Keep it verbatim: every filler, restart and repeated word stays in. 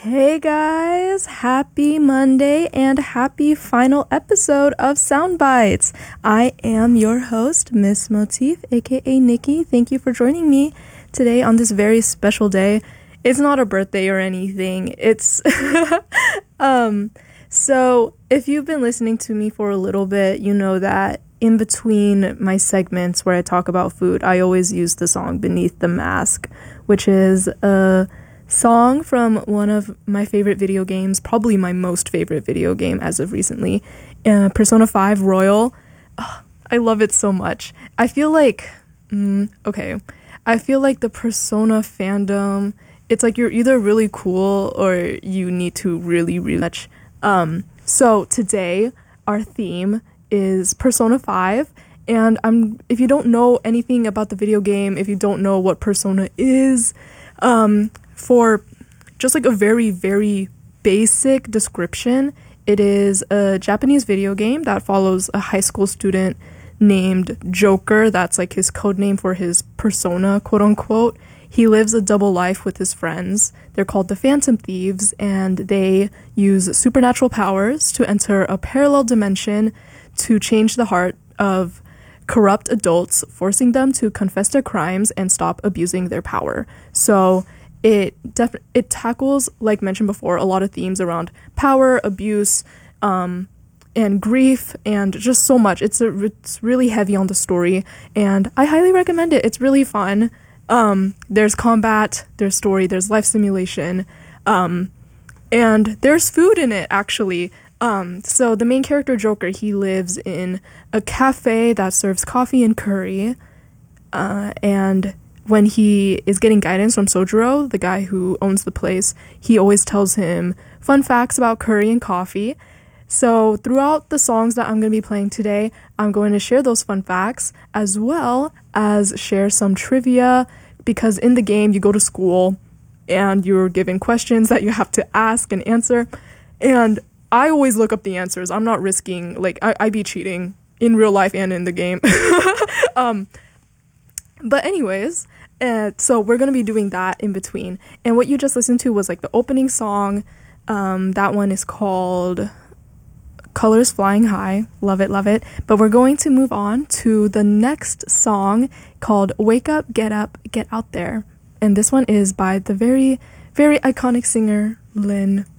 Hey guys, happy Monday and happy final episode of Sound Bites. I am your host, Miss Motif, aka Nikki. Thank you for joining me today on this very special day. It's not a birthday or anything. It's um so if you've been listening to me for a little bit, you know that in between my segments where I talk about food, I always use the song Beneath the Mask, which is a song from one of my favorite video games, probably my most favorite video game as of recently, uh, Persona five Royal. Oh, I love it so much. I feel like, mm, okay, I feel like the Persona fandom, it's like you're either really cool or you need to really, really much. Um, so today, our theme is Persona five, and I'm if you don't know anything about the video game, if you don't know what Persona is, um, for just like a very, very basic description, it is a Japanese video game that follows a high school student named Joker. That's like his code name for his persona, quote unquote. He lives a double life with his friends. They're called the Phantom Thieves, and they use supernatural powers to enter a parallel dimension to change the heart of corrupt adults, forcing them to confess their crimes and stop abusing their power. So It def- it tackles, like mentioned before, a lot of themes around power, abuse, um, and grief, and just so much. It's a, it's really heavy on the story, and I highly recommend it. It's really fun. Um, there's combat, there's story, there's life simulation, um, and there's food in it, actually. Um, so the main character, Joker, he lives in a cafe that serves coffee and curry, uh, and when he is getting guidance from Sojiro, the guy who owns the place, he always tells him fun facts about curry and coffee. So throughout the songs that I'm going to be playing today, I'm going to share those fun facts as well as share some trivia, because in the game you go to school and you're given questions that you have to ask and answer. And I always look up the answers. I'm not risking, like, I, I be cheating in real life and in the game. um, But anyways, uh, so we're going to be doing that in between. And what you just listened to was like the opening song. Um, that one is called Colors Flying High. Love it, love it. But we're going to move on to the next song called Wake Up, Get Up, Get Out There. And this one is by the very, very iconic singer, Lin.